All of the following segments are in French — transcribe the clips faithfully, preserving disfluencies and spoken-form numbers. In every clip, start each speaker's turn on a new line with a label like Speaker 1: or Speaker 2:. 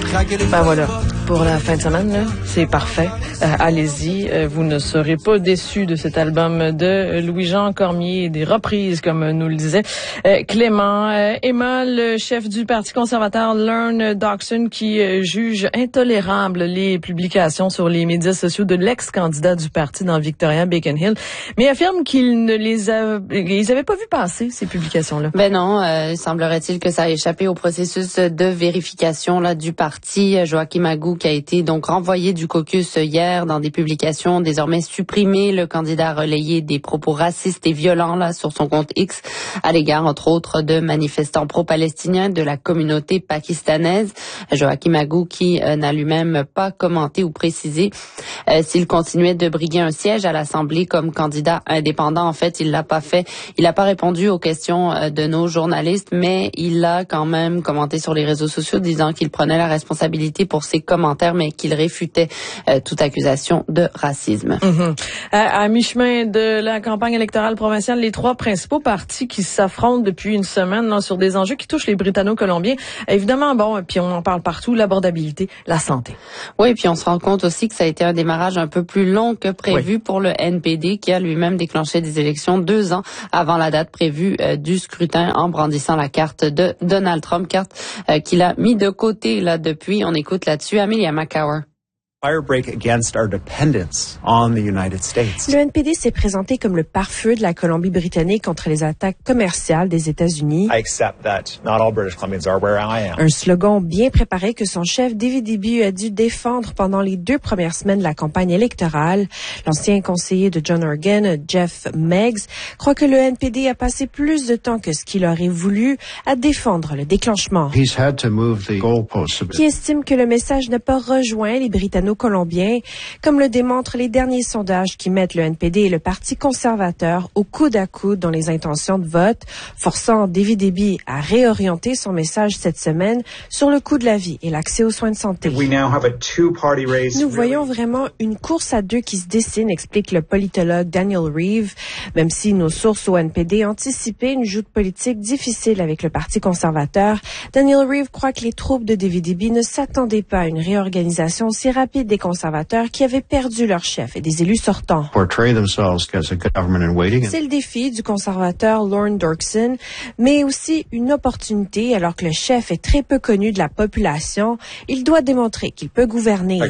Speaker 1: Ben voilà, pour la fin de semaine, là, c'est parfait. Euh, allez-y, euh, vous ne serez pas déçus de cet album de Louis-Jean Cormier et des reprises, comme nous le disait euh, Clément. Euh, Emma, le chef du Parti conservateur, Lorne Dockson, qui euh, juge intolérable les publications sur les médias sociaux de l'ex-candidat du parti dans Victoria-Beacon Hill, mais affirme qu'il ne les, a, les avait pas vu passer, ces publications-là.
Speaker 2: Ben non, euh, semblerait-il que ça a échappé au processus de vérification là du parti. Joachim Agou, qui a été donc renvoyé du caucus hier dans des publications désormais supprimées. Le candidat a relayé des propos racistes et violents là sur son compte X à l'égard, entre autres, de manifestants pro-palestiniens de la communauté pakistanaise. Joachim Agou, qui euh, n'a lui-même pas commenté ou précisé euh, s'il continuait de briguer un siège à l'Assemblée comme candidat indépendant. En fait, il l'a pas fait. Il n'a pas répondu aux questions euh, de nos journalistes, mais il a quand même commenté sur les réseaux sociaux disant qu'il prenait la responsabilité pour ses commentaires, mais qu'il réfutait euh, toute accusation de racisme.
Speaker 1: Mm-hmm. À, à mi-chemin de la campagne électorale provinciale, les trois principaux partis qui s'affrontent depuis une semaine là, sur des enjeux qui touchent les Britanno-Colombiens. Évidemment, bon, puis on en parle partout, l'abordabilité, la santé.
Speaker 2: Oui, puis on se rend compte aussi que ça a été un démarrage un peu plus long que prévu oui. pour le N P D, qui a lui-même déclenché des élections deux ans avant la date prévue euh, du scrutin en brandissant la carte de Donald Trump, carte euh, qu'il a mis de côté là depuis. On écoute là-dessus Amelia McCower.
Speaker 3: Firebreak against our dependence on the United States.
Speaker 4: Le N P D s'est présenté comme le pare-feu de la Colombie-Britannique contre les attaques commerciales des États-Unis.
Speaker 3: I accept that not all British Columbians are where I am.
Speaker 4: Un slogan bien préparé que son chef David Eby a dû défendre pendant les deux premières semaines de la campagne électorale. L'ancien conseiller de John Horgan, Jeff Meggs, croit que le N P D a passé plus de temps que ce qu'il aurait voulu à défendre le déclenchement.
Speaker 5: He's had to move the goalposts a bit.
Speaker 4: Qui estime que le message n'a pas rejoint les Britanniques colombiens, comme le démontrent les derniers sondages qui mettent le N P D et le Parti conservateur au coude à coude dans les intentions de vote, forçant David Eby à réorienter son message cette semaine sur le coût de la vie et l'accès aux soins de santé. Nous voyons vraiment une course à deux qui se dessine, explique le politologue Daniel Reeve, même si nos sources au N P D anticipaient une joute politique difficile avec le Parti conservateur. Daniel Reeve croit que les troupes de David Eby ne s'attendaient pas à une réorganisation aussi rapide des conservateurs qui avaient perdu leur chef et des élus sortants. C'est le défi du conservateur Lorne Dockson, mais aussi une opportunité alors que le chef est très peu connu de la population. Il doit démontrer qu'il peut gouverner.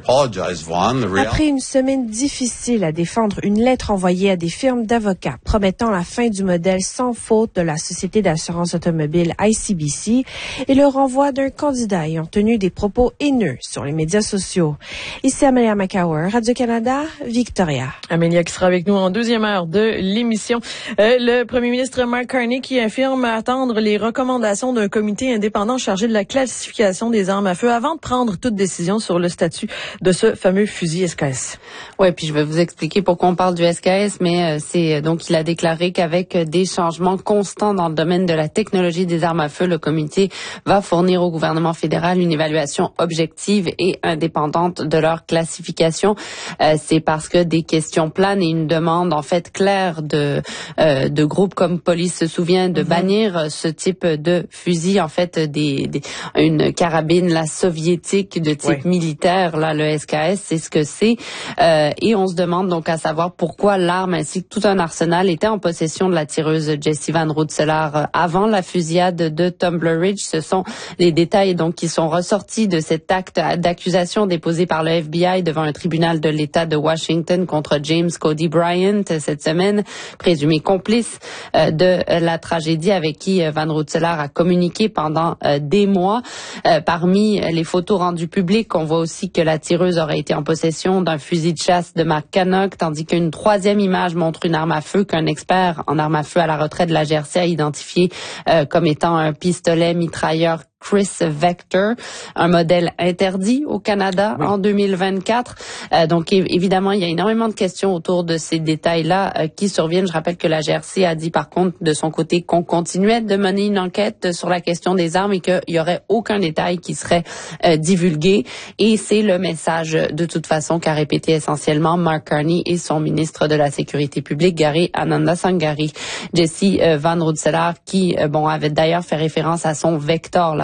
Speaker 4: Après une semaine difficile à défendre une lettre envoyée à des firmes d'avocats promettant la fin du modèle sans faute de la société d'assurance automobile I C B C et le renvoi d'un candidat ayant tenu des propos haineux sur les médias sociaux. Ici Amelia McCower, Radio-Canada, Victoria.
Speaker 1: Amelia qui sera avec nous en deuxième heure de l'émission. Euh, le premier ministre Mark Carney qui affirme attendre les recommandations d'un comité indépendant chargé de la classification des armes à feu avant de prendre toute décision sur le statut de ce fameux fusil S K S.
Speaker 2: Oui, puis je vais vous expliquer pourquoi on parle du S K S, mais euh, c'est donc il a déclaré qu'avec des changements constants dans le domaine de la technologie des armes à feu, le comité va fournir au gouvernement fédéral une évaluation objective et indépendante de leur classification. Euh, c'est parce que des questions planent et une demande en fait claire de euh, de groupes comme Police se souvient de mm-hmm. bannir ce type de fusil, en fait des, des une carabine la soviétique de type oui. militaire, là le S K S, c'est ce que c'est. Euh, et on se demande donc à savoir pourquoi l'arme ainsi que tout un arsenal était en possession de la tireuse Jessie Van Rensselaer avant la fusillade de Tumbler Ridge. Ce sont les détails donc qui sont ressortis de cet acte d'accusation déposé par le F B I devant un tribunal de l'État de Washington contre James Cody Bryant cette semaine, présumé complice euh, de la tragédie, avec qui euh, Van Rensselaer a communiqué pendant euh, des mois. Euh, parmi les photos rendues publiques, on voit aussi que la tireuse aurait été en possession d'un fusil de chasse de marque Canuck, tandis qu'une troisième image montre une arme à feu qu'un expert en armes à feu à la retraite de la G R C a identifié euh, comme étant un pistolet mitrailleur Chris Vector, un modèle interdit au Canada oui. en deux mille vingt-quatre. Euh, donc évidemment, il y a énormément de questions autour de ces détails-là euh, qui surviennent. Je rappelle que la G R C a dit par contre de son côté qu'on continuait de mener une enquête sur la question des armes et qu'il y aurait aucun détail qui serait euh, divulgué. Et c'est le message de toute façon qu'a répété essentiellement Mark Carney et son ministre de la Sécurité publique, Gary Anandasangari. Jessie euh, Van Rensselaer qui euh, bon avait d'ailleurs fait référence à son Vector là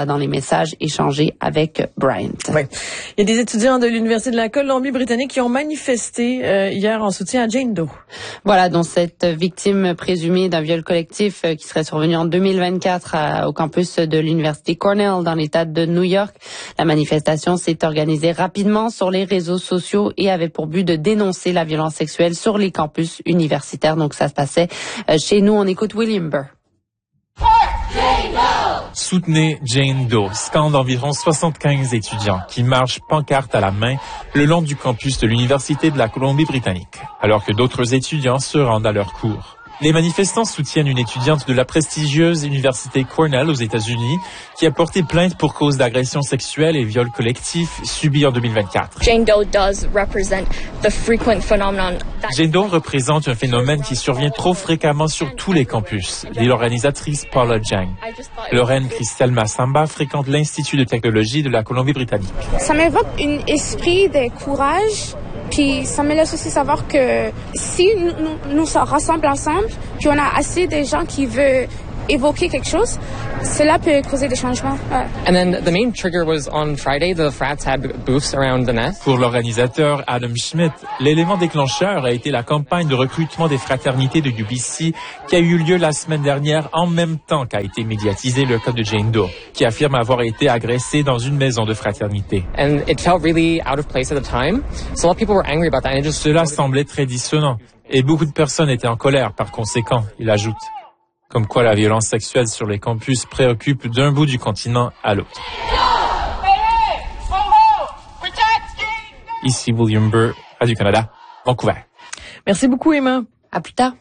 Speaker 2: dans les messages échangés avec Bryant.
Speaker 1: Oui. Il y a des étudiants de l'Université de la Colombie-Britannique qui ont manifesté euh, hier en soutien à Jane Doe.
Speaker 2: Voilà, dont cette victime présumée d'un viol collectif euh, qui serait survenu en deux mille vingt-quatre à, au campus de l'Université Cornell dans l'État de New York. La manifestation s'est organisée rapidement sur les réseaux sociaux et avait pour but de dénoncer la violence sexuelle sur les campus universitaires. Donc ça se passait euh, chez nous. On écoute William Burr.
Speaker 6: Soutenez Jane Doe, scandent environ soixante-quinze étudiants qui marchent pancarte à la main le long du campus de l'Université de la Colombie-Britannique, alors que d'autres étudiants se rendent à leur cours. Les manifestants soutiennent une étudiante de la prestigieuse Université Cornell aux États-Unis qui a porté plainte pour cause d'agression sexuelle et viol collectif subi en deux mille vingt-quatre.
Speaker 7: Jane Doe does represent the frequent phenomenon.
Speaker 6: Jane Doe représente un phénomène qui survient trop fréquemment sur tous les campus, dit l'organisatrice Paula Jang. Lorraine Christelle Massamba fréquente l'Institut de technologie de la Colombie-Britannique.
Speaker 8: Ça m'évoque un esprit de courage. Puis ça me laisse aussi savoir que si nous nous, nous rassemblons ensemble, puis on a assez de gens qui veulent évoquer quelque chose, cela peut causer des changements. Ouais.
Speaker 9: And then the main trigger was on Friday. The frats had booths around the nest.
Speaker 6: Pour l'organisateur Adam Schmidt, l'élément déclencheur a été la campagne de recrutement des fraternités de U B C qui a eu lieu la semaine dernière en même temps qu'a été médiatisé le cas de Jane Doe, qui affirme avoir été agressée dans une maison de fraternité.
Speaker 9: And it felt really out of place at the time. So a lot of people were angry about that. And it just...
Speaker 6: Cela semblait très dissonant et beaucoup de personnes étaient en colère par conséquent, il ajoute. Comme quoi la violence sexuelle sur les campus préoccupe d'un bout du continent à l'autre. Ici William Burr, Radio-Canada, Vancouver.
Speaker 1: Merci beaucoup, Emma.
Speaker 2: À plus tard.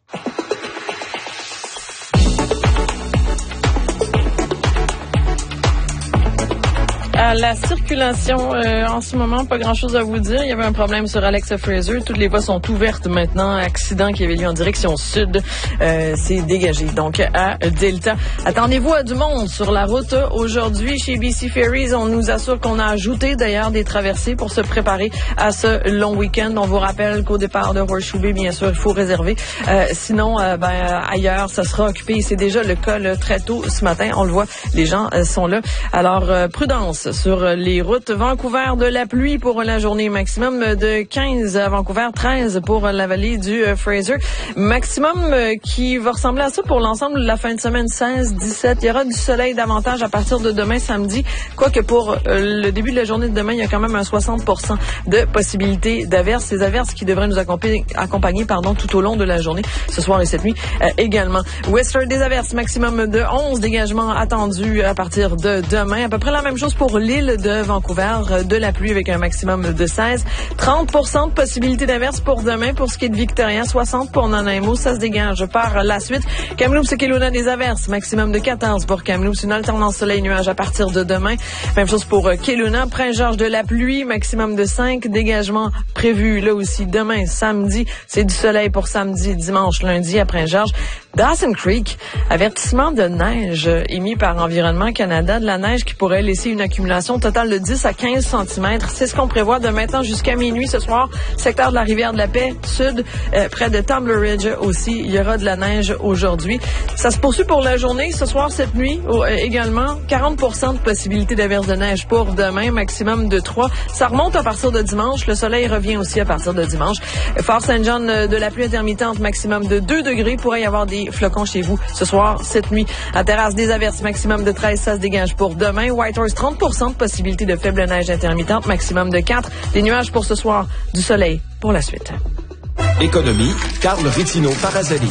Speaker 1: À la circulation, euh, en ce moment, pas grand-chose à vous dire. Il y avait un problème sur Alexa Fraser. Toutes les voies sont ouvertes maintenant. Accident qui avait lieu en direction sud, euh, c'est dégagé. Donc, à Delta. Attendez-vous à du monde sur la route aujourd'hui. Chez B C Ferries, on nous assure qu'on a ajouté d'ailleurs des traversées pour se préparer à ce long week-end. On vous rappelle qu'au départ de Horseshoe Bay, bien sûr, il faut réserver. Euh, sinon, euh, ben, ailleurs, ça sera occupé. C'est déjà le cas là, très tôt ce matin. On le voit, les gens euh, sont là. Alors, euh, prudence sur les routes. Vancouver, de la pluie pour la journée. Maximum de quinze à Vancouver, treize pour la vallée du Fraser. Maximum qui va ressembler à ça pour l'ensemble de la fin de semaine, seize, dix-sept. Il y aura du soleil davantage à partir de demain samedi. Quoique pour le début de la journée de demain, il y a quand même un soixante pour cent de possibilité d'averses. Ces averses qui devraient nous accompagner, accompagner pardon, tout au long de la journée, ce soir et cette nuit euh, également. Western, des averses, maximum de onze dégagements attendus à partir de demain. À peu près la même chose pour l'île de Vancouver, de la pluie avec un maximum de seize. trente pour cent de possibilité d'averse pour demain. Pour ce qui est de Victoria, soixante pour Nanaimo. Ça se dégage par la suite. Kamloops et Kelowna, des averses. Maximum de quatorze pour Kamloops. Une alternance soleil-nuage à partir de demain. Même chose pour Kelowna. Prince-Georges, de la pluie. Maximum de cinq. Dégagement prévu là aussi demain, samedi. C'est du soleil pour samedi, dimanche, lundi à Prince-Georges. Dawson Creek, avertissement de neige émis par Environnement Canada. De la neige qui pourrait laisser une accumulation totale de dix à quinze centimètres. C'est ce qu'on prévoit de maintenant jusqu'à minuit ce soir. Secteur de la Rivière de la Paix, sud, euh, près de Tumbler Ridge aussi. Il y aura de la neige aujourd'hui. Ça se poursuit pour la journée. Ce soir, cette nuit, oh, euh, également, quarante pour cent de possibilité d'averse de neige pour demain, maximum de trois. Ça remonte à partir de dimanche. Le soleil revient aussi à partir de dimanche. Fort Saint-John, euh, de la pluie intermittente, maximum de deux degrés. Pourrait y avoir des flocons chez vous ce soir, cette nuit. À Terrasse, des averses, maximum de treize. Ça se dégage pour demain. Whitehorse, trente pour cent de possibilité de faible neige intermittente, maximum de quatre. Des nuages pour ce soir, du soleil pour la suite.
Speaker 10: Économie, Carl Rittino Parazali.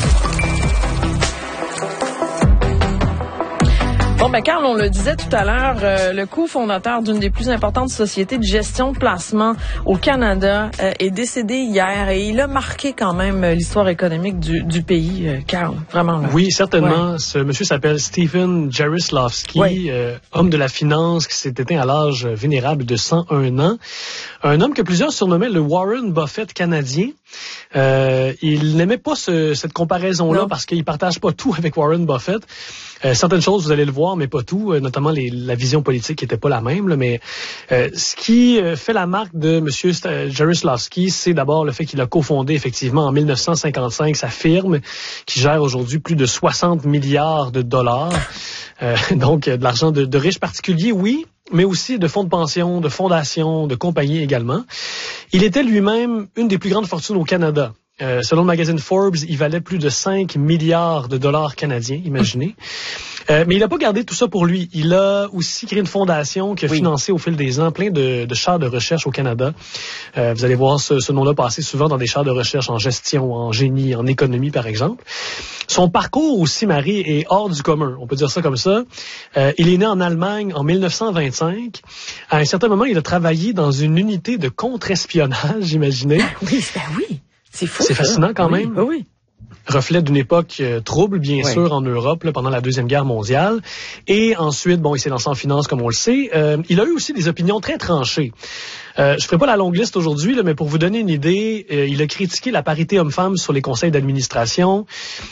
Speaker 1: Bon, ben, Carl, on le disait tout à l'heure, euh, le cofondateur d'une des plus importantes sociétés de gestion de placement au Canada euh, est décédé hier et il a marqué quand même euh, l'histoire économique du, du pays, euh, Carl, vraiment. Là.
Speaker 11: Oui, certainement.
Speaker 1: Ouais.
Speaker 11: Ce monsieur s'appelle Stephen Jarislowski, ouais. euh, homme de la finance qui s'est éteint à l'âge vénérable de cent un ans. Un homme que plusieurs surnommaient le Warren Buffett canadien. Euh, il n'aimait pas ce, cette comparaison-là
Speaker 1: non.
Speaker 11: parce qu'il partage pas tout avec Warren Buffett. Euh, certaines choses, vous allez le voir, mais pas tout, euh, notamment les, la vision politique qui était pas la même. Là, mais euh, ce qui euh, fait la marque de M. St- Jarislowsky, c'est d'abord le fait qu'il a cofondé effectivement en dix-neuf cent cinquante-cinq sa firme qui gère aujourd'hui plus de soixante milliards de dollars. Euh, donc, de l'argent de, de riches particuliers, oui, mais aussi de fonds de pension, de fondations, de compagnies également. Il était lui-même une des plus grandes fortunes au Canada. Euh, selon le magazine Forbes, il valait plus de cinq milliards de dollars canadiens, imaginez. Euh, mais il n'a pas gardé tout ça pour lui. Il a aussi créé une fondation qui a oui. financé au fil des ans plein de, de chars de recherche au Canada. Euh, vous allez voir ce, ce nom-là passer souvent dans des chars de recherche en gestion, en génie, en économie, par exemple. Son parcours aussi, Marie, est hors du commun. On peut dire ça comme ça. Euh, il est né en Allemagne en dix-neuf cent vingt-cinq. À un certain moment, il a travaillé dans une unité de contre-espionnage, imaginez.
Speaker 1: Oui, ben oui. C'est fou.
Speaker 11: C'est fascinant quand
Speaker 1: oui,
Speaker 11: même.
Speaker 1: Oui, oui.
Speaker 11: Reflet d'une époque euh, trouble, bien
Speaker 1: oui.
Speaker 11: sûr, en Europe, là, pendant la Deuxième Guerre mondiale. Et ensuite, bon, il s'est lancé en finance, comme on le sait. Euh, il a eu aussi des opinions très tranchées. Euh, je ferai pas la longue liste aujourd'hui, là, mais pour vous donner une idée, euh, il a critiqué la parité homme-femme sur les conseils d'administration.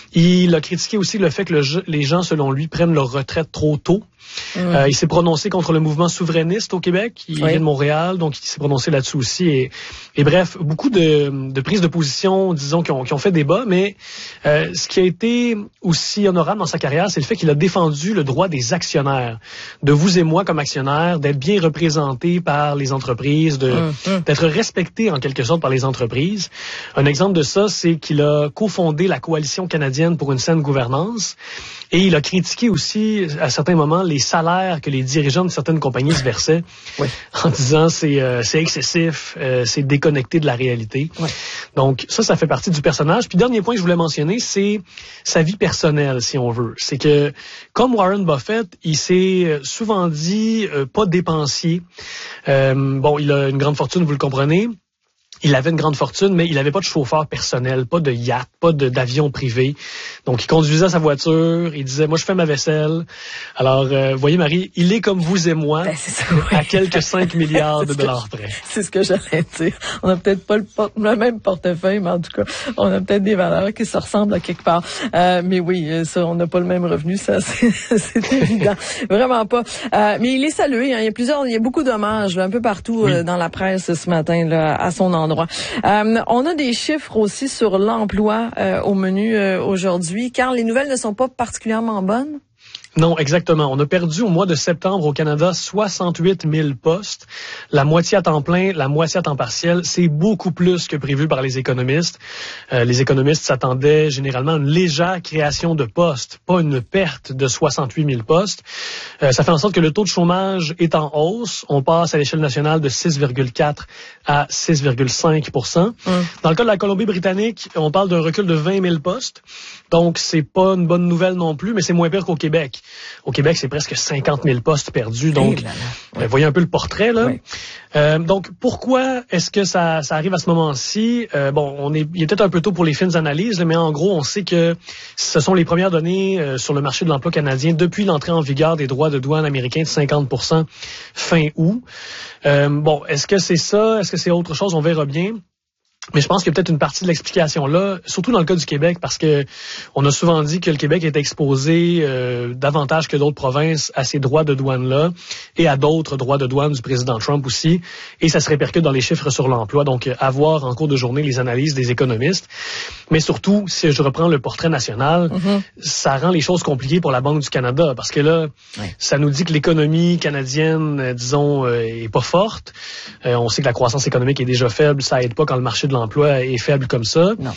Speaker 11: Il a critiqué aussi le fait que le, les gens, selon lui, prennent leur retraite trop tôt. Mmh. Euh, il s'est prononcé contre le mouvement souverainiste au Québec. Il oui. vient de Montréal, donc il s'est prononcé là-dessus aussi. Et, et bref, beaucoup de, de prises de position, disons, qui ont, qui ont fait débat. Mais euh, ce qui a été aussi honorable dans sa carrière, c'est le fait qu'il a défendu le droit des actionnaires, de vous et moi comme actionnaires, d'être bien représentés par les entreprises, de, mmh. d'être respectés en quelque sorte par les entreprises. Un exemple de ça, c'est qu'il a cofondé la Coalition canadienne pour une saine gouvernance. Et il a critiqué aussi, à certains moments, les salaires que les dirigeants de certaines compagnies se versaient, oui. en disant c'est euh, c'est excessif, euh, c'est déconnecté de la réalité. Oui. Donc ça, ça fait partie du personnage. Puis dernier point que je voulais mentionner, c'est sa vie personnelle, si on veut. C'est que, comme Warren Buffett, il s'est souvent dit euh, pas dépensier. Euh, bon, il a une grande fortune, vous le comprenez. Il avait une grande fortune, mais il n'avait pas de chauffeur personnel, pas de yacht, pas de, d'avion privé. Donc, il conduisait sa voiture, il disait, moi, je fais ma vaisselle. Alors, euh, vous voyez, Marie, il est comme vous et moi, ben, c'est ça, oui. à quelques cinq milliards de dollars près.
Speaker 1: C'est ce que j'allais dire. On n'a peut-être pas le, por- le même portefeuille, mais en tout cas, on a peut-être des valeurs qui se ressemblent à quelque part. Euh, mais oui, ça, on n'a pas le même revenu, ça, c'est, c'est évident. Vraiment pas. Euh, mais il est salué, hein. Il y a plusieurs, il y a beaucoup d'hommages, là, un peu partout oui. euh, dans la presse ce matin, là, à son endroit. Euh, on a des chiffres aussi sur l'emploi euh, au menu euh, aujourd'hui, car les nouvelles ne sont pas particulièrement bonnes.
Speaker 11: Non, exactement. On a perdu au mois de septembre au Canada soixante-huit mille postes, la moitié à temps plein, la moitié à temps partiel. C'est beaucoup plus que prévu par les économistes. Euh, les économistes s'attendaient généralement à une légère création de postes, pas une perte de soixante-huit mille postes. Euh, ça fait en sorte que le taux de chômage est en hausse. On passe à l'échelle nationale de six virgule quatre à six virgule cinq pour cent. Mmh. Dans le cas de la Colombie-Britannique, on parle d'un recul de vingt mille postes. Donc, c'est pas une bonne nouvelle non plus, mais c'est moins pire qu'au Québec. Au Québec, c'est presque cinquante mille postes perdus. Donc, oui. euh, voyez un peu le portrait, là. Oui. Euh, donc, pourquoi est-ce que ça, ça arrive à ce moment-ci? Euh, bon, on est, il est peut-être un peu tôt pour les fines analyses, mais en gros, on sait que ce sont les premières données euh, sur le marché de l'emploi canadien depuis l'entrée en vigueur des droits de douane américains de cinquante pour cent fin août. Euh, bon, est-ce que c'est ça? Est-ce que c'est autre chose? On verra bien. Mais je pense qu'il y a peut-être une partie de l'explication là, surtout dans le cas du Québec, parce que on a souvent dit que le Québec est exposé euh, davantage que d'autres provinces à ces droits de douane-là et à d'autres droits de douane du président Trump aussi, et ça se répercute dans les chiffres sur l'emploi. Donc, à voir en cours de journée les analyses des économistes. Mais surtout, si je reprends le portrait national, mm-hmm. ça rend les choses compliquées pour la Banque du Canada, parce que là, ouais. ça nous dit que l'économie canadienne, euh, disons, euh, est pas forte. Euh, on sait que la croissance économique est déjà faible, ça aide pas quand le marché de l'emploi est faible comme ça. Non.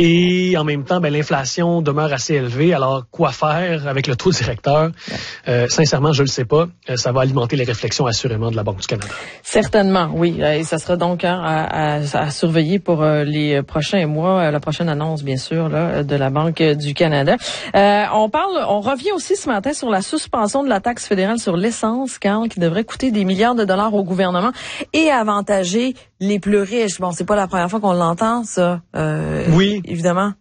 Speaker 11: Et en même temps, ben, l'inflation demeure assez élevée. Alors, quoi faire avec le taux directeur? Ouais. Euh, sincèrement, je ne le sais pas. Euh, ça va alimenter les réflexions assurément de la Banque du Canada.
Speaker 1: Certainement, oui. Et ça sera donc hein, à, à, à surveiller pour euh, les prochains mois, la prochaine annonce, bien sûr, là, de la Banque du Canada. Euh, on parle, on revient aussi ce matin sur la suspension de la taxe fédérale sur l'essence, Carl, qui devrait coûter des milliards de dollars au gouvernement et avantager les plus riches. Bon, c'est pas la première fois qu'on l'entend, ça. Euh,
Speaker 11: oui.
Speaker 1: Évidemment.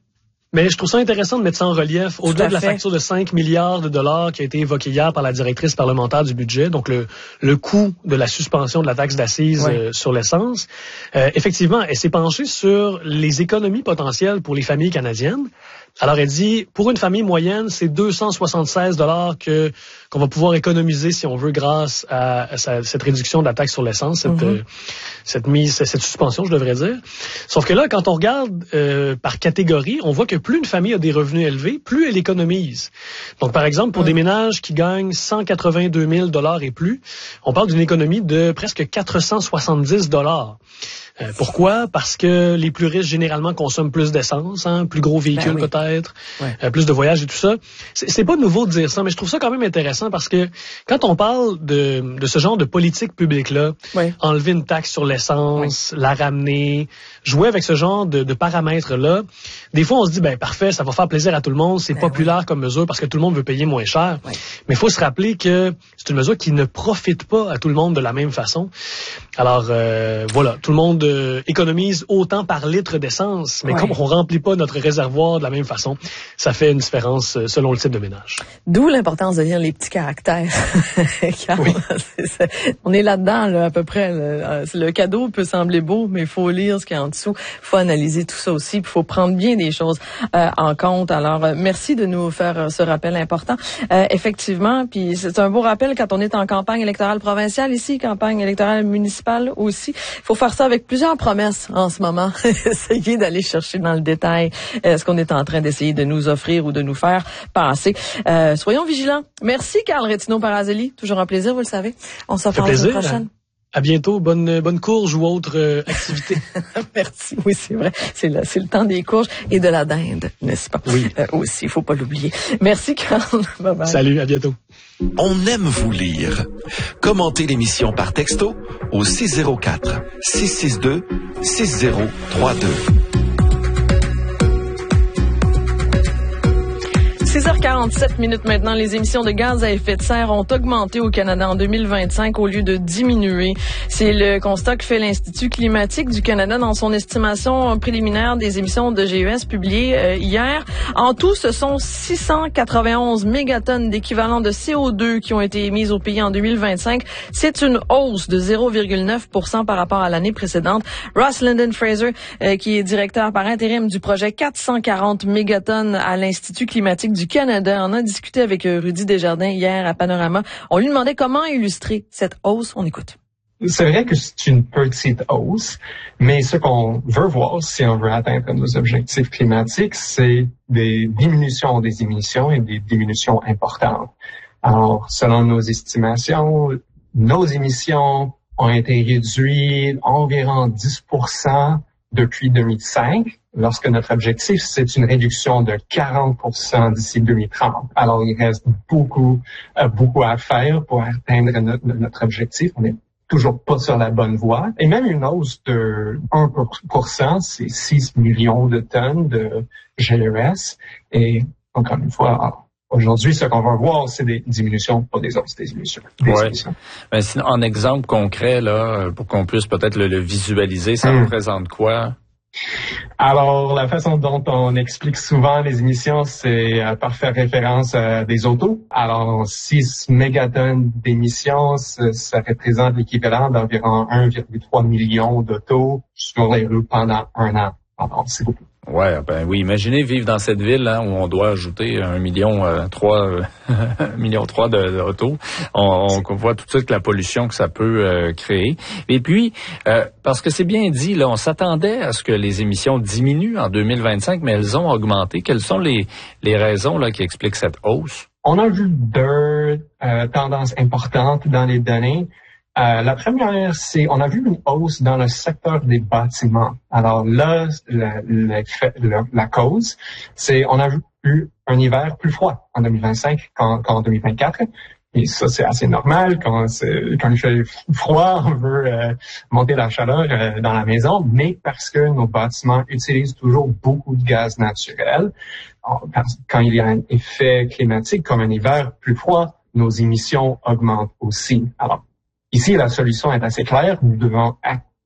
Speaker 11: Mais je trouve ça intéressant de mettre ça en relief. Au-delà de la facture de cinq milliards de dollars qui a été évoquée hier par la directrice parlementaire du budget, donc le, le coût de la suspension de la taxe d'assises ouais. euh, sur l'essence, euh, effectivement, elle s'est penchée sur les économies potentielles pour les familles canadiennes. Alors, elle dit, pour une famille moyenne, c'est deux cent soixante-seize dollars que qu'on va pouvoir économiser, si on veut, grâce à, à cette réduction de la taxe sur l'essence, cette, mm-hmm. euh, cette mise, cette suspension, je devrais dire. Sauf que là, quand on regarde euh, par catégorie, on voit que plus une famille a des revenus élevés, plus elle économise. Donc, par exemple, pour mm. des ménages qui gagnent cent quatre-vingt-deux mille dollars et plus, on parle d'une économie de presque quatre cent soixante-dix dollars. Euh, pourquoi? Parce que les plus riches, généralement, consomment plus d'essence, hein, plus gros véhicules ben oui. peut-être, ouais. euh, plus de voyages et tout ça. C'est, c'est pas nouveau de dire ça, mais je trouve ça quand même intéressant parce que quand on parle de, de ce genre de politique publique-là, oui. enlever une taxe sur l'essence, oui. la ramener, jouer avec ce genre de, de paramètres-là, des fois on se dit, ben parfait, ça va faire plaisir à tout le monde, c'est ben populaire oui. comme mesure parce que tout le monde veut payer moins cher. Oui. Mais il faut se rappeler que c'est une mesure qui ne profite pas à tout le monde de la même façon. Alors euh, voilà, tout le monde euh, économise autant par litre d'essence, mais ouais. comme on remplit pas notre réservoir de la même façon, ça fait une différence euh, selon le type de ménage.
Speaker 1: D'où l'importance de lire les petits caractères. Car oui. c'est, c'est, on est là-dedans là, à peu près. Le, le cadeau peut sembler beau, mais il faut lire ce qu'il y a en dessous. Il faut analyser tout ça aussi. Il faut prendre bien des choses euh, en compte. Alors, euh, merci de nous faire euh, ce rappel important. Euh, effectivement, puis c'est un beau rappel quand on est en campagne électorale provinciale ici, campagne électorale municipale aussi. Il faut faire ça avec plusieurs promesses en ce moment. Essayer d'aller chercher dans le détail euh, ce qu'on est en train d'essayer de nous offrir ou de nous faire passer. Euh, soyons vigilants. Merci, Carl Retino-Parazelli. Toujours un plaisir, vous le savez. On se reparle la semaine prochaine.
Speaker 11: À bientôt. Bonne, bonne courge ou autre euh, activité.
Speaker 1: Merci. Oui, c'est vrai. C'est le, c'est le temps des courges et de la dinde, n'est-ce pas?
Speaker 11: Oui.
Speaker 1: Euh, aussi, il faut pas l'oublier. Merci, Carl. Bye bye.
Speaker 11: Salut, à bientôt.
Speaker 10: On aime vous lire. Commentez l'émission par texto au six zéro quatre, six six deux, six zéro trois deux.
Speaker 1: six heures quarante-sept minutes maintenant, les émissions de gaz à effet de serre ont augmenté au Canada en deux mille vingt-cinq au lieu de diminuer. C'est le constat que fait l'Institut climatique du Canada dans son estimation préliminaire des émissions de G E S publiée euh, hier. En tout, ce sont six cent quatre-vingt-onze mégatonnes d'équivalent de C O deux qui ont été émises au pays en deux mille vingt-cinq. C'est une hausse de zéro virgule neuf pour cent par rapport à l'année précédente. Ross Linden Fraser, euh, qui est directeur par intérim du projet quatre cent quarante mégatonnes à l'Institut climatique du du Canada. On a discuté avec Rudy Desjardins hier à Panorama. On lui demandait comment illustrer cette hausse. On écoute.
Speaker 12: C'est vrai que c'est une petite hausse, mais ce qu'on veut voir si on veut atteindre nos objectifs climatiques, c'est des diminutions des émissions et des diminutions importantes. Alors, selon nos estimations, nos émissions ont été réduites environ dix pour cent depuis deux mille cinq, lorsque notre objectif, c'est une réduction de quarante pour cent d'ici deux mille trente. Alors, il reste beaucoup, euh, beaucoup à faire pour atteindre notre, notre objectif. On n'est toujours pas sur la bonne voie. Et même une hausse de un pour cent, c'est six millions de tonnes de G E S. Et encore une fois, aujourd'hui, ce qu'on va voir, c'est des diminutions, pas des hausses, des diminutions. Des
Speaker 13: ouais. Ben, sinon, en exemple concret, là, pour qu'on puisse peut-être le, le visualiser, ça mmh. représente quoi?
Speaker 12: Alors, la façon dont on explique souvent les émissions, c'est euh, par faire référence à des autos. Alors, six mégatonnes d'émissions, ça, ça représente l'équivalent d'environ un virgule trois million d'autos sur les rues pendant un an. Alors, c'est beaucoup.
Speaker 13: Ouais, ben oui. Imaginez vivre dans cette ville hein, où on doit ajouter un million euh, trois, euh, million trois de, de autos. On, on voit tout de suite la pollution que ça peut euh, créer. Et puis, euh, parce que c'est bien dit, là, on s'attendait à ce que les émissions diminuent en deux mille vingt-cinq, mais elles ont augmenté. Quelles sont les les raisons là qui expliquent cette hausse?
Speaker 12: On a vu deux euh, tendances importantes dans les données. Euh, la première, c'est on a vu une hausse dans le secteur des bâtiments. Alors là, la, la, la, la cause, c'est on a vu un hiver plus froid en deux mille vingt-cinq qu'en, qu'en deux mille vingt-quatre. Et ça, c'est assez normal. Quand, c'est, quand il fait froid, on veut euh, monter la chaleur euh, dans la maison, mais parce que nos bâtiments utilisent toujours beaucoup de gaz naturel. Alors, quand il y a un effet climatique comme un hiver plus froid, nos émissions augmentent aussi. Alors, ici, la solution est assez claire. Nous devons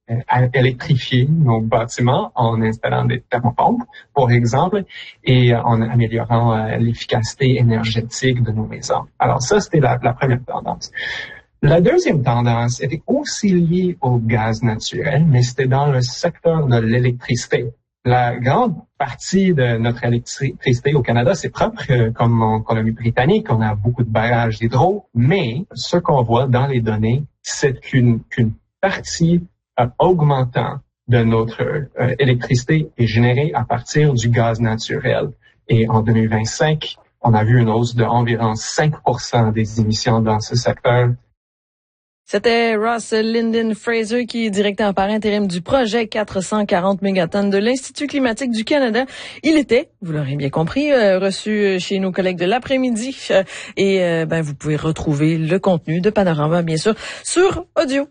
Speaker 12: euh, électrifier nos bâtiments en installant des thermopompes, par exemple, et euh, en améliorant euh, l'efficacité énergétique de nos maisons. Alors ça, c'était la, la première tendance. La deuxième tendance était aussi liée au gaz naturel, mais c'était dans le secteur de l'électricité. La grande partie de notre électricité au Canada, c'est propre, euh, comme en Colombie-Britannique, on a beaucoup de barrages d'hydro, mais ce qu'on voit dans les données, c'est qu'une, qu'une partie euh, augmentant de notre euh, électricité est générée à partir du gaz naturel. Et en deux mille vingt-cinq, on a vu une hausse d'environ cinq pour cent des émissions dans ce secteur.
Speaker 1: C'était Ross Lyndon Fraser, qui est directeur par intérim du projet quatre cent quarante mégatonnes de l'Institut climatique du Canada. Il était, vous l'aurez bien compris, euh, reçu chez nos collègues de l'après-midi. Euh, et euh, ben, vous pouvez retrouver le contenu de Panorama, bien sûr, sur audio.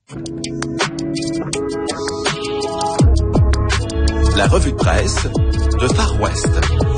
Speaker 10: La revue de presse de Far West.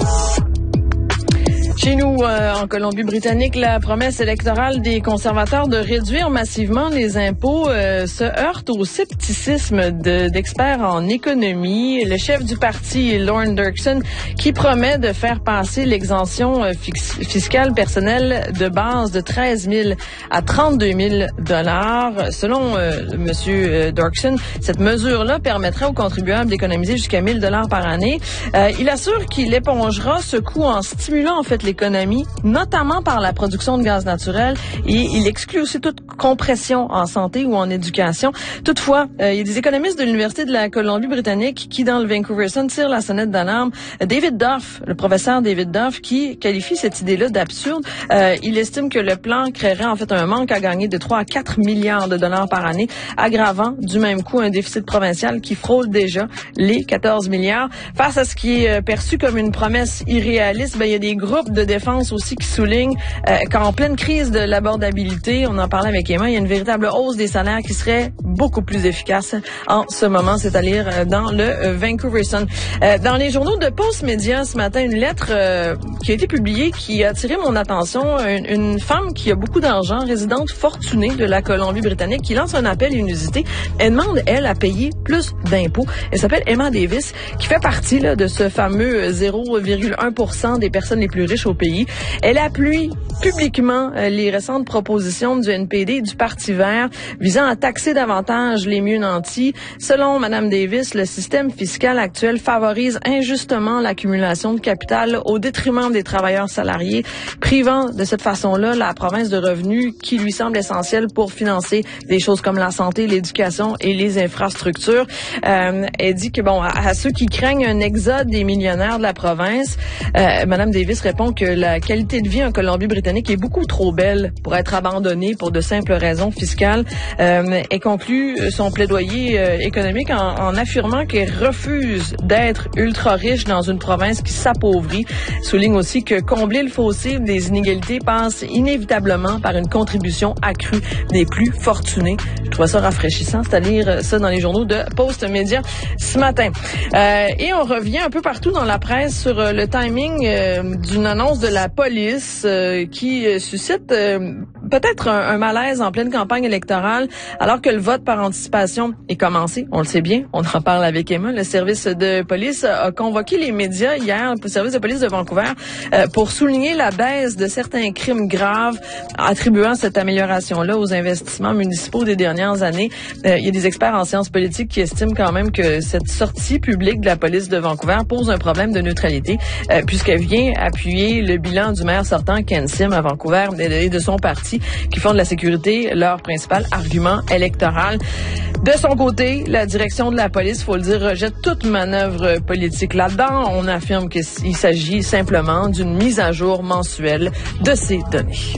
Speaker 1: Chez nous, euh, en Colombie-Britannique, la promesse électorale des conservateurs de réduire massivement les impôts euh, se heurte au scepticisme de, d'experts en économie. Le chef du parti, Lorne Dirksen, qui promet de faire passer l'exemption euh, fix, fiscale personnelle de base de treize mille à trente-deux mille dollars. Selon euh, M. Dirksen, cette mesure-là permettrait aux contribuables d'économiser jusqu'à mille dollars par année. Euh, il assure qu'il épongera ce coût en stimulant en fait l'économie, notamment par la production de gaz naturel, et il exclut aussi toute compression en santé ou en éducation. Toutefois, euh, il y a des économistes de l'Université de la Colombie-Britannique qui, dans le Vancouver Sun, tirent la sonnette d'alarme. David Duff, le professeur David Duff, qui qualifie cette idée-là d'absurde. Euh, il estime que le plan créerait en fait un manque à gagner de trois à quatre milliards de dollars par année, aggravant du même coup un déficit provincial qui frôle déjà les quatorze milliards. Face à ce qui est perçu comme une promesse irréaliste, ben, il y a des groupes de défense aussi qui souligne euh, qu'en pleine crise de l'abordabilité, on en parlait avec Emma, il y a une véritable hausse des salaires qui serait beaucoup plus efficace en ce moment, c'est à lire euh, dans le euh, Vancouver Sun. Euh, dans les journaux de Postmedia ce matin, une lettre euh, qui a été publiée qui a attiré mon attention, une, une femme qui a beaucoup d'argent, résidente fortunée de la Colombie-Britannique, qui lance un appel inusité. Elle demande, elle, à payer plus d'impôts. Elle s'appelle Emma Davis, qui fait partie là, de ce fameux zéro virgule un pour cent des personnes les plus riches au pays. Elle appuie publiquement euh, les récentes propositions du N P D et du Parti vert visant à taxer davantage les mieux nantis. Selon Mme Davis, le système fiscal actuel favorise injustement l'accumulation de capital au détriment des travailleurs salariés, privant de cette façon-là la province de revenus qui lui semble essentielle pour financer des choses comme la santé, l'éducation et les infrastructures. Euh, elle dit que bon, à, à ceux qui craignent un exode des millionnaires de la province, euh, Mme Davis répond que la qualité de vie en Colombie-Britannique est beaucoup trop belle pour être abandonnée pour de simples raisons fiscales. Euh, elle conclut son plaidoyer euh, économique en, en affirmant qu'elle refuse d'être ultra riche dans une province qui s'appauvrit. Souligne aussi que combler le fossé des inégalités passe inévitablement par une contribution accrue des plus fortunés. Je trouve ça rafraîchissant, c'est à lire ça dans les journaux de Postmedia ce matin. Euh, et on revient un peu partout dans la presse sur euh, le timing euh, d'une annonce de la police euh, qui euh, suscite euh, peut-être un, un malaise en pleine campagne électorale alors que le vote par anticipation est commencé. On le sait bien, on en parle avec Emma. Le service de police a convoqué les médias hier, le service de police de Vancouver, euh, pour souligner la baisse de certains crimes graves, attribuant cette amélioration-là aux investissements municipaux des dernières années. Euh, il y a des experts en sciences politiques qui estiment quand même que cette sortie publique de la police de Vancouver pose un problème de neutralité, euh, puisqu'elle vient appuyer le bilan du maire sortant, Ken Sim, à Vancouver, et de son parti, qui font de la sécurité leur principal argument électoral. De son côté, la direction de la police, faut le dire, rejette toute manœuvre politique là-dedans. On affirme qu'il s'agit simplement d'une mise à jour mensuelle de ces données.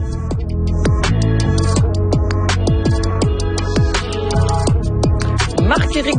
Speaker 1: Marc-Éric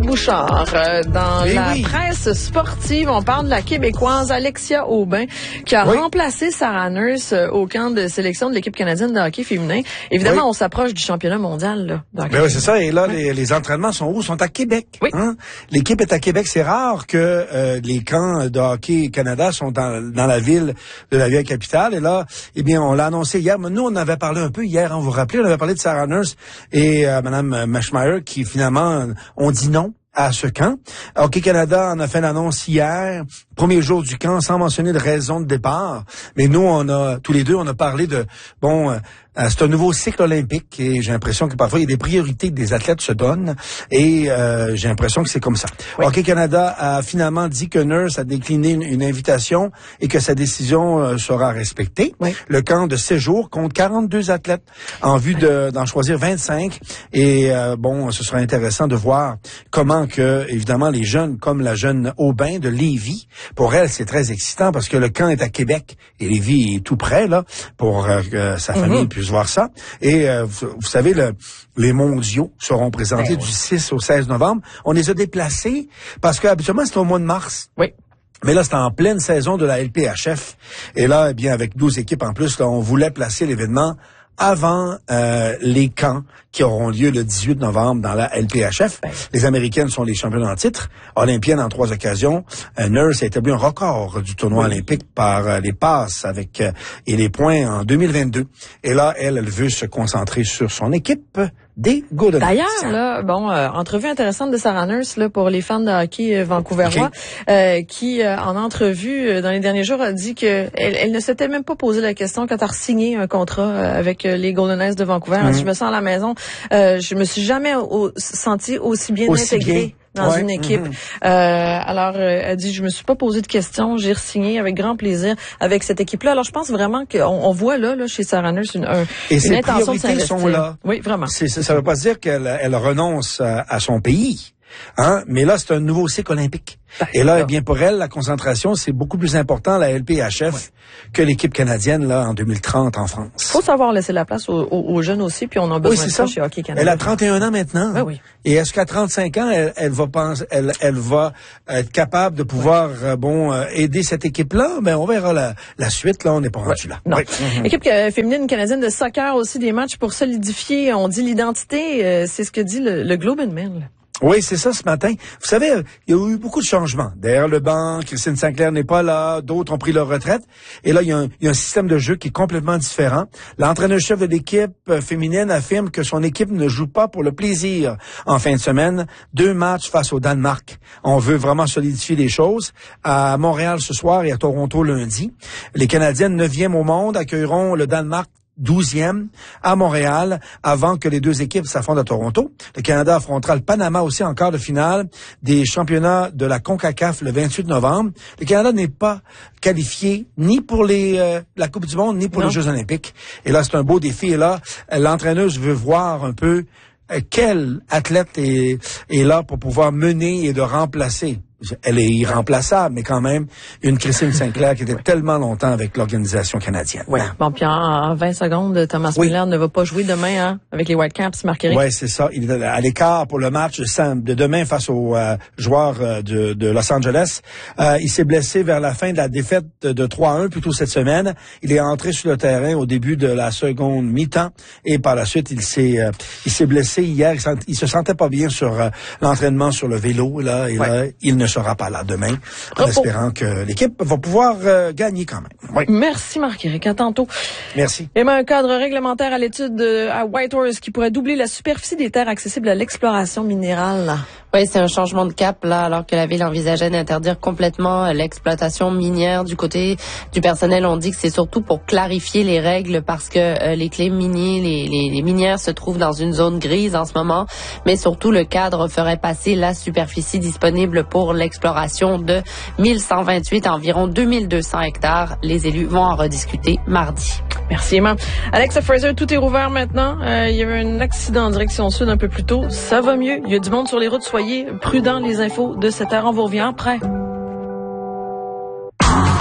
Speaker 1: Bouchard. Euh, dans
Speaker 14: Et
Speaker 1: la
Speaker 14: oui.
Speaker 1: presse sportive, on parle de la Québécoise Alexia Aubin qui a
Speaker 14: oui.
Speaker 1: remplacé Sarah Nurse euh, au camp de sélection de l'équipe canadienne de hockey féminin. Évidemment, oui. on s'approche du championnat mondial là, de hockey.
Speaker 14: Ben oui, c'est ça. Et là, oui. les, les entraînements sont où? Sont à Québec.
Speaker 1: Oui.
Speaker 14: Hein? L'équipe est à Québec. C'est rare que euh, les camps de hockey Canada sont dans, dans la ville de la vieille capitale. Et là, eh bien, on l'a annoncé hier. Mais nous, on avait parlé un peu hier. Hein, vous vous rappelez, on avait parlé de Sarah Nurse et euh, Mme Maschmeyer qui finalement ont dit non à ce camp. Hockey Canada en a fait l'annonce hier, premier jour du camp, sans mentionner de raison de départ. Mais nous, on a tous les deux, on a parlé de bon. Euh, c'est un nouveau cycle olympique et j'ai l'impression que parfois il y a des priorités que des athlètes se donnent et euh, j'ai l'impression que c'est comme ça. Oui. Hockey Canada a finalement dit que Nurse a décliné une, une invitation et que sa décision euh, sera respectée. Oui. Le camp de séjour compte quarante-deux athlètes en vue de, d'en choisir vingt-cinq et euh, bon, ce sera intéressant de voir comment que évidemment les jeunes comme la jeune Aubin de Lévis, pour elle c'est très excitant parce que le camp est à Québec et Lévis est tout près là pour euh, que sa famille mm-hmm. puisse voir ça. Et euh, vous, vous savez, le, les mondiaux seront présentés ben, du six au seize novembre. On les a déplacés parce que habituellement c'était au mois de mars.
Speaker 1: Oui.
Speaker 14: Mais là, c'était en pleine saison de la L P H F. Et là, eh bien, avec douze équipes en plus, là, on voulait placer l'événement avant euh, les camps qui auront lieu le dix-huit novembre dans la L P H F. Ben. Les Américaines sont les championnes en titre, olympiennes en trois occasions. Euh, Nurse a établi un record du tournoi oui. olympique par euh, les passes avec euh, et les points en deux mille vingt-deux. Et là, elle, elle veut se concentrer sur son équipe des Golden Knights.
Speaker 1: D'ailleurs, là, bon, euh, entrevue intéressante de Sarah Nurse là pour les fans de hockey euh, vancouverois, okay. euh, qui euh, en entrevue euh, dans les derniers jours a dit que elle, elle ne s'était même pas posé la question quand elle a signé un contrat euh, avec euh, les Golden Knights de Vancouver. Mm-hmm. Je me sens à la maison, euh, je me suis jamais au, senti aussi bien aussi intégrée. Bien. Dans ouais, une équipe. Mm-hmm. Euh, alors, euh, elle dit, je me suis pas posé de questions, j'ai re-signé avec grand plaisir avec cette équipe-là. Alors, je pense vraiment qu'on on voit là, là, chez Sarah Nurse, une, un,
Speaker 14: Et
Speaker 1: une
Speaker 14: ses
Speaker 1: intention de s'investir.
Speaker 14: sont là.
Speaker 1: Oui, vraiment.
Speaker 14: C'est, ça ne veut pas dire qu'elle elle renonce à, à son pays. Hein? Mais là, c'est un nouveau cycle olympique. Et là, eh bien, pour elle, la concentration, c'est beaucoup plus important, la L P H F, ouais. que l'équipe canadienne, là, en deux mille trente, en France.
Speaker 1: Faut savoir laisser la place aux, aux, aux jeunes aussi, puis on a besoin
Speaker 14: oui, c'est
Speaker 1: de ça,
Speaker 14: ça
Speaker 1: chez Hockey Canada.
Speaker 14: Elle a trente et un ans maintenant.
Speaker 1: Oui, oui.
Speaker 14: Et est-ce qu'à trente-cinq ans, elle, elle va penser, elle, elle va être capable de pouvoir, oui. euh, bon, euh, aider cette équipe-là? Ben, on verra la, la suite, là, on n'est pas rendu
Speaker 1: oui.
Speaker 14: là.
Speaker 1: Non.
Speaker 14: Oui. Mm-hmm.
Speaker 1: Équipe euh, féminine canadienne de soccer aussi, des matchs pour solidifier, on dit l'identité, euh, c'est ce que dit le, le Globe and Mail.
Speaker 14: Oui, c'est ça ce matin. Vous savez, il y a eu beaucoup de changements. Derrière le banc, Christine Sinclair n'est pas là, d'autres ont pris leur retraite. Et là, il y a un, il y a un système de jeu qui est complètement différent. L'entraîneur-chef de l'équipe féminine affirme que son équipe ne joue pas pour le plaisir en fin de semaine. Deux matchs face au Danemark. On veut vraiment solidifier les choses. À Montréal ce soir et à Toronto lundi. Les Canadiennes neuvième au monde accueilleront le Danemark douzième à Montréal avant que les deux équipes s'affrontent à Toronto. Le Canada affrontera le Panama aussi en quart de finale des championnats de la CONCACAF le vingt-huit novembre. Le Canada n'est pas qualifié ni pour les euh, la Coupe du monde ni pour non. les Jeux olympiques. Et là, c'est un beau défi. Et là, l'entraîneuse veut voir un peu euh, quel athlète est, est là pour pouvoir mener et de remplacer. Elle est irremplaçable, mais quand même, une Christine Sinclair qui était oui. tellement longtemps avec l'organisation canadienne.
Speaker 1: Oui. Bon, puis en, en vingt secondes, Thomas oui. Miller ne va pas jouer demain hein, avec les Whitecaps, Marc-Éric.
Speaker 14: Oui, c'est ça. Il est à l'écart pour le match de demain face aux euh, joueurs euh, de, de Los Angeles. Euh, il s'est blessé vers la fin de la défaite de trois à un, plutôt cette semaine. Il est entré sur le terrain au début de la seconde mi-temps et par la suite, il s'est euh, il s'est blessé hier. Il, sent, il se sentait pas bien sur euh, l'entraînement sur le vélo. Là, et ouais. là, il ne sera pas là demain, en Repos. espérant que l'équipe va pouvoir euh, gagner quand même. Oui.
Speaker 1: Merci Marc-Éric, à tantôt.
Speaker 14: Merci.
Speaker 1: Et un cadre réglementaire à l'étude de, à Whitehorse qui pourrait doubler la superficie des terres accessibles à l'exploration minérale.
Speaker 2: Oui, c'est un changement de cap là, alors que la ville envisageait d'interdire complètement l'exploitation minière. Du côté du personnel, on dit que c'est surtout pour clarifier les règles parce que euh, les clés miniers, les, les, les minières se trouvent dans une zone grise en ce moment, mais surtout le cadre ferait passer la superficie disponible pour l'exploration de mille cent vingt-huit à environ deux mille deux cents hectares. Les élus vont en rediscuter mardi.
Speaker 1: Merci Emma. Alexa Fraser, tout est rouvert maintenant. Euh, il y a eu un accident en direction sud un peu plus tôt. Ça va mieux. Il y a du monde sur les routes. Soyez prudents. Les infos de cette heure, on vous revient après.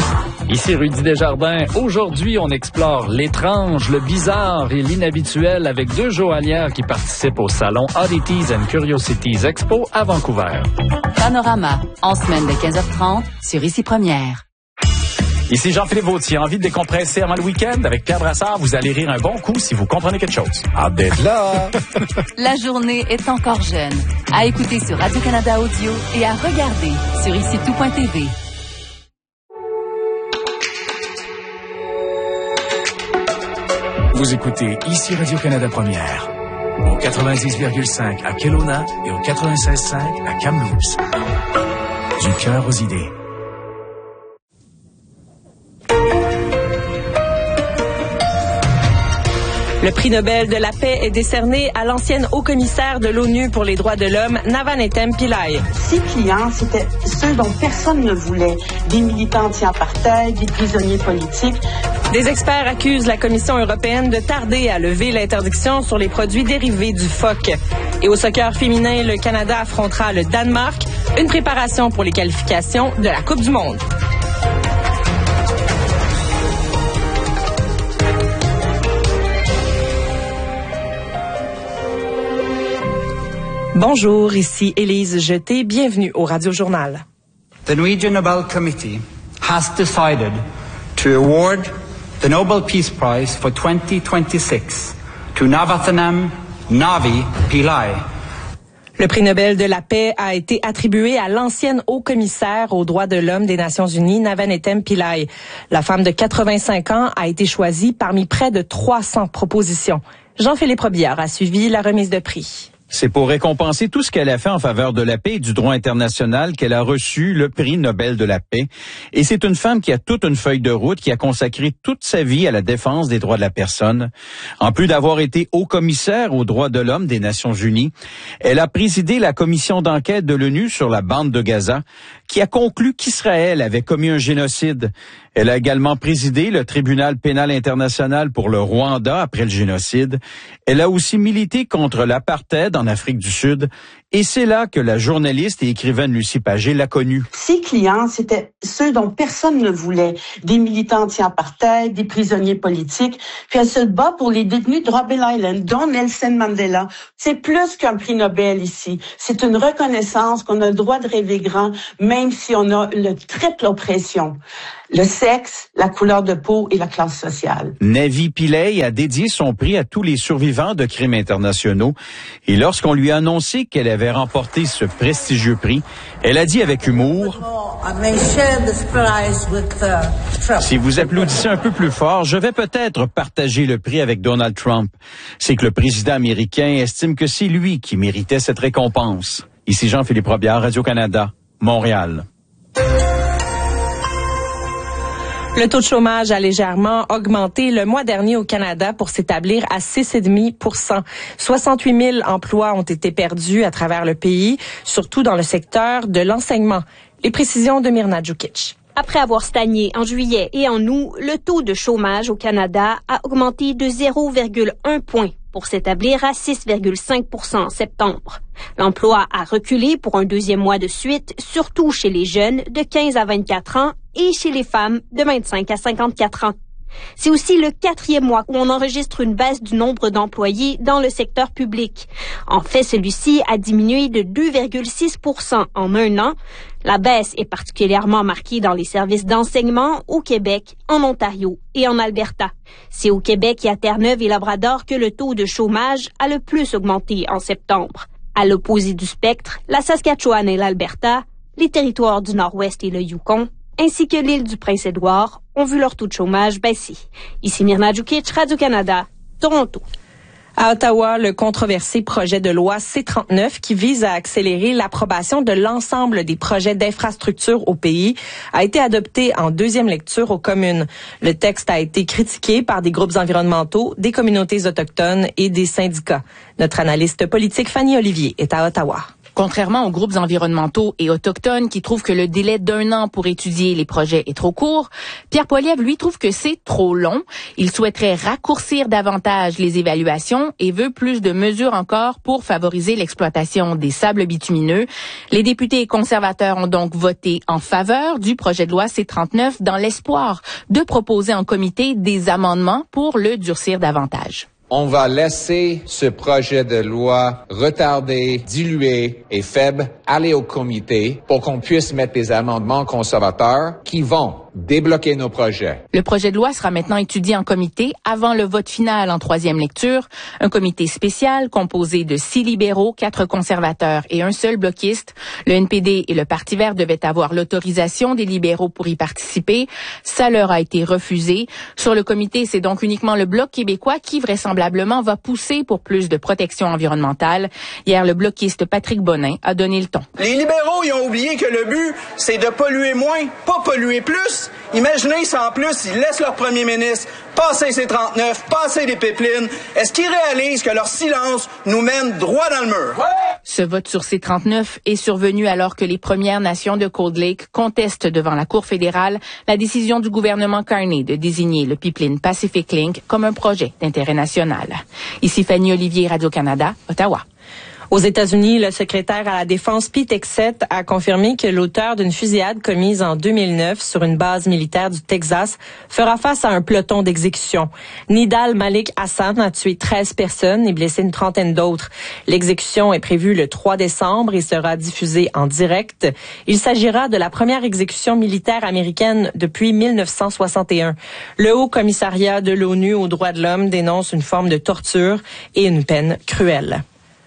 Speaker 15: Ici Rudy Desjardins. Aujourd'hui, on explore l'étrange, le bizarre et l'inhabituel avec deux joaillières qui participent au salon Oddities and Curiosities Expo à Vancouver.
Speaker 16: Panorama, en semaine de quinze heures trente sur Ici Première.
Speaker 13: Ici Jean-Philippe Vautier, envie de décompresser avant le week-end avec Pierre Brassard. Vous allez rire un bon coup si vous comprenez quelque chose. Hâte d'être là!
Speaker 16: La journée est encore jeune. À écouter sur Radio-Canada Audio et à regarder sur ici tout point t v.
Speaker 17: Vous écoutez Ici Radio-Canada Première, au quatre-vingt-dix virgule cinq à Kelowna et au quatre-vingt-seize virgule cinq à Kamloops. Du cœur aux idées.
Speaker 1: Le prix Nobel de la paix est décerné à l'ancienne haut-commissaire de l'ONU pour les droits de l'homme, Navanethem Pillay.
Speaker 18: Ses clients, c'était ceux dont personne ne voulait, des militants anti-apartheid, des prisonniers politiques.
Speaker 1: Des experts accusent la Commission européenne de tarder à lever l'interdiction sur les produits dérivés du phoque. Et au soccer féminin, le Canada affrontera le Danemark, une préparation pour les qualifications de la Coupe du monde. Bonjour, ici Élise Jeté. Bienvenue au Radio Journal.
Speaker 19: The Norwegian Nobel Committee has decided to award the Nobel Peace Prize for twenty twenty-six to Navathanam Navi Pillay.
Speaker 1: Le prix Nobel de la paix a été attribué à l'ancienne haut-commissaire aux droits de l'homme des Nations unies, Navanethem Pillay. La femme de quatre-vingt-cinq ans a été choisie parmi près de trois cents propositions. Jean-Philippe Robillard a suivi la remise de prix.
Speaker 20: C'est pour récompenser tout ce qu'elle a fait en faveur de la paix et du droit international qu'elle a reçu le prix Nobel de la paix. Et c'est une femme qui a toute une feuille de route, qui a consacré toute sa vie à la défense des droits de la personne. En plus d'avoir été haut-commissaire aux droits de l'homme des Nations unies, elle a présidé la commission d'enquête de l'ONU sur la bande de Gaza, qui a conclu qu'Israël avait commis un génocide. Elle a également présidé le tribunal pénal international pour le Rwanda après le génocide. Elle a aussi milité contre l'apartheid en Afrique du Sud. Et c'est là que la journaliste et écrivaine Lucie Pagé l'a connue.
Speaker 18: Ses clients, c'était ceux dont personne ne voulait, des militants anti-apartheid, des prisonniers politiques. Puis elle se bat pour les détenus de Robben Island, dont Nelson Mandela. C'est plus qu'un prix Nobel ici. C'est une reconnaissance qu'on a le droit de rêver grand, même si on a le triple oppression. Le sexe, la couleur de peau et la classe sociale.
Speaker 20: Navi Pillay a dédié son prix à tous les survivants de crimes internationaux. Et lorsqu'on lui a annoncé qu'elle avait remporté ce prestigieux prix, elle a dit avec humour: si vous applaudissez un peu plus fort, je vais peut-être partager le prix avec Donald Trump. C'est que le président américain estime que c'est lui qui méritait cette récompense. Ici Jean-Philippe Robillard, Radio-Canada, Montréal.
Speaker 1: Le taux de chômage a légèrement augmenté le mois dernier au Canada pour s'établir à six virgule cinq pour cent. soixante-huit mille emplois ont été perdus à travers le pays, surtout dans le secteur de l'enseignement. Les précisions de Myrna Djukic.
Speaker 21: Après avoir stagné en juillet et en août, le taux de chômage au Canada a augmenté de zéro virgule un point pour s'établir à six virgule cinq pour cent en septembre. L'emploi a reculé pour un deuxième mois de suite, surtout chez les jeunes de quinze à vingt-quatre ans et chez les femmes de vingt-cinq à cinquante-quatre ans. C'est aussi le quatrième mois où on enregistre une baisse du nombre d'employés dans le secteur public. En fait, celui-ci a diminué de deux virgule six pour cent en un an. La baisse est particulièrement marquée dans les services d'enseignement au Québec, en Ontario et en Alberta. C'est au Québec et à Terre-Neuve et Labrador que le taux de chômage a le plus augmenté en septembre. À l'opposé du spectre, la Saskatchewan et l'Alberta, les territoires du Nord-Ouest et le Yukon, ainsi que l'île du Prince-Édouard, ont vu leur taux de chômage baisser. Ici Myrna Djukic, Radio-Canada, Toronto.
Speaker 1: À Ottawa, le controversé projet de loi C trente-neuf qui vise à accélérer l'approbation de l'ensemble des projets d'infrastructure au pays a été adopté en deuxième lecture aux communes. Le texte a été critiqué par des groupes environnementaux, des communautés autochtones et des syndicats. Notre analyste politique Fanny Olivier est à Ottawa.
Speaker 3: Contrairement aux groupes environnementaux et autochtones qui trouvent que le délai d'un an pour étudier les projets est trop court, Pierre Poilievre, lui, trouve que c'est trop long. Il souhaiterait raccourcir davantage les évaluations et veut plus de mesures encore pour favoriser l'exploitation des sables bitumineux. Les députés conservateurs ont donc voté en faveur du projet de loi C trente-neuf dans l'espoir de proposer en comité des amendements pour le durcir davantage.
Speaker 22: On va laisser ce projet de loi retardé, dilué et faible aller au comité pour qu'on puisse mettre des amendements conservateurs qui vont débloquer nos projets.
Speaker 3: Le projet de loi sera maintenant étudié en comité avant le vote final en troisième lecture. Un comité spécial composé de six libéraux, quatre conservateurs et un seul bloquiste. Le N P D et le Parti vert devaient avoir l'autorisation des libéraux pour y participer. Ça leur a été refusé. Sur le comité, c'est donc uniquement le Bloc québécois qui vraisemblablement va pousser pour plus de protection environnementale. Hier, le bloquiste Patrick Bonin a donné le ton.
Speaker 23: Les libéraux, ils ont oublié que le but, c'est de polluer moins, pas polluer plus. Imaginez si en plus, ils laissent leur premier ministre passer C trente-neuf, passer des pipelines. Est-ce qu'ils réalisent que leur silence nous mène droit dans le mur? Ouais!
Speaker 3: Ce vote sur C trente-neuf est survenu alors que les Premières Nations de Cold Lake contestent devant la Cour fédérale la décision du gouvernement Carney de désigner le pipeline Pacific Link comme un projet d'intérêt national. Ici Fanny Olivier, Radio-Canada, Ottawa.
Speaker 1: Aux États-Unis, le secrétaire à la Défense Pete Hegseth a confirmé que l'auteur d'une fusillade commise en deux mille neuf sur une base militaire du Texas fera face à un peloton d'exécution. Nidal Malik Hassan a tué treize personnes et blessé une trentaine d'autres. L'exécution est prévue le trois décembre et sera diffusée en direct. Il s'agira de la première exécution militaire américaine depuis mille neuf cent soixante et un. Le Haut Commissariat de l'ONU aux droits de l'homme dénonce une forme de torture et une peine cruelle.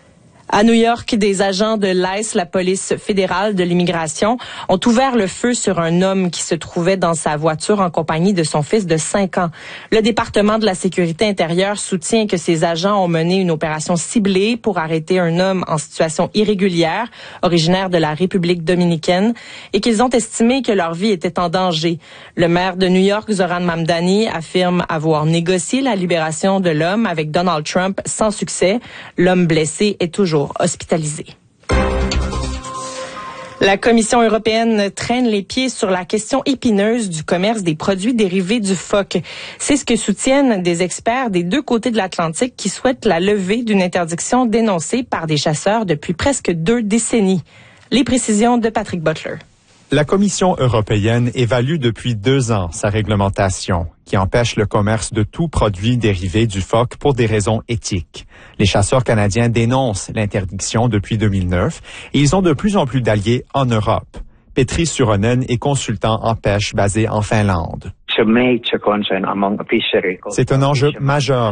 Speaker 1: À New York, des agents de l'I C E, la police fédérale de l'immigration, ont ouvert le feu sur un homme qui se trouvait dans sa voiture en compagnie de son fils de cinq ans. Le département de la sécurité intérieure soutient que ces agents ont mené une opération ciblée pour arrêter un homme en situation irrégulière, originaire de la République dominicaine, et qu'ils ont estimé que leur vie était en danger. Le maire de New York, Zoran Mamdani, affirme avoir négocié la libération de l'homme avec Donald Trump sans succès. L'homme blessé est toujours hospitalisé. La Commission européenne traîne les pieds sur la question épineuse du commerce des produits dérivés du phoque. C'est ce que soutiennent des experts des deux côtés de l'Atlantique qui souhaitent la levée d'une interdiction dénoncée par des chasseurs depuis presque deux décennies. Les précisions de Patrick Butler.
Speaker 24: La Commission européenne évalue depuis deux ans sa réglementation qui empêche le commerce de tout produit dérivé du phoque pour des raisons éthiques. Les chasseurs canadiens dénoncent l'interdiction depuis deux mille neuf et ils ont de plus en plus d'alliés en Europe. Petri Suronen est consultant en pêche basé en Finlande. C'est un enjeu majeur